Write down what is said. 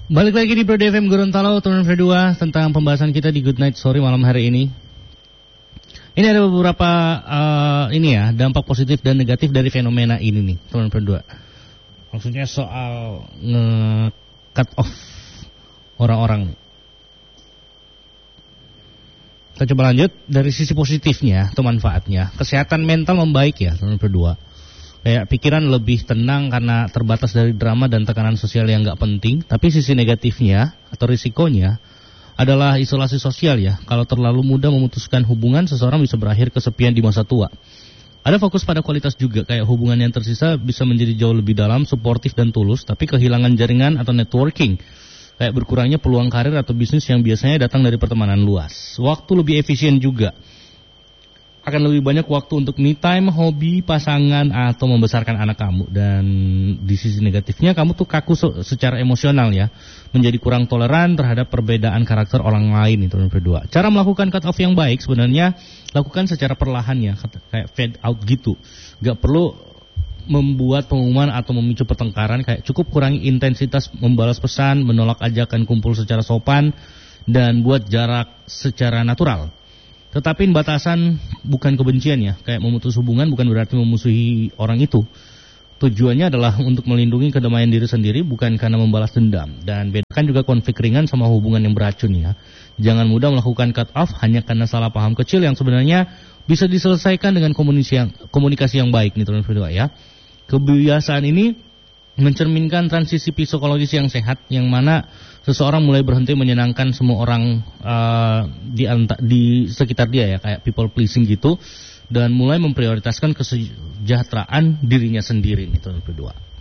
Balik lagi di Bro FM Gorontalo Turn Kedua tentang pembahasan kita di Good Night Story malam hari ini. Ini ada beberapa dampak positif dan negatif dari fenomena ini nih, Turn Kedua. Maksudnya soal cut off orang-orang. Kita coba lanjut dari sisi positifnya atau manfaatnya. Kesehatan mental membaik ya, Turn Kedua. Kayak pikiran lebih tenang karena terbatas dari drama dan tekanan sosial yang gak penting. Tapi sisi negatifnya atau risikonya adalah isolasi sosial ya. Kalau terlalu mudah memutuskan hubungan, seseorang bisa berakhir kesepian di masa tua. Ada fokus pada kualitas juga, kayak hubungan yang tersisa bisa menjadi jauh lebih dalam, suportif dan tulus. Tapi kehilangan jaringan atau networking, kayak berkurangnya peluang karir atau bisnis yang biasanya datang dari pertemanan luas. Waktu lebih efisien juga. Akan lebih banyak waktu untuk me time, hobi, pasangan, atau membesarkan anak kamu. Dan di sisi negatifnya, kamu tuh kaku secara emosional ya. Menjadi kurang toleran terhadap perbedaan karakter orang lain, itu yang kedua. Cara melakukan cut off yang baik sebenarnya lakukan secara perlahan ya, kayak fade out gitu. Gak perlu membuat pengumuman atau memicu pertengkaran, kayak cukup kurangi intensitas membalas pesan, menolak ajakan kumpul secara sopan, dan buat jarak secara natural. Tetapi batasan bukan kebencian ya, kayak memutus hubungan bukan berarti memusuhi orang itu. Tujuannya adalah untuk melindungi kedamaian diri sendiri, bukan karena membalas dendam. Dan bedakan juga konflik ringan sama hubungan yang beracun ya. Jangan mudah melakukan cut off hanya karena salah paham kecil yang sebenarnya bisa diselesaikan dengan komunikasi yang baik nih teman-teman ya. Kebiasaan ini mencerminkan transisi psikologis yang sehat, yang mana seseorang mulai berhenti menyenangkan semua orang di sekitar dia ya, kayak people pleasing gitu, dan mulai memprioritaskan kesejahteraan dirinya sendiri nih, itu yang kedua.